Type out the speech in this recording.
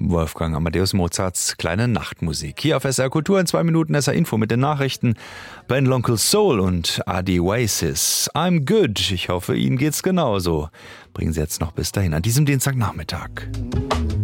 Wolfgang Amadeus Mozarts kleine Nachtmusik. Hier auf SR Kultur in 2 Minuten SR Info mit den Nachrichten. Ben L'Oncle Soul und Adi Oasis. I'm good. Ich hoffe, Ihnen geht's genauso. Bringen Sie jetzt noch bis dahin an diesem Dienstagnachmittag.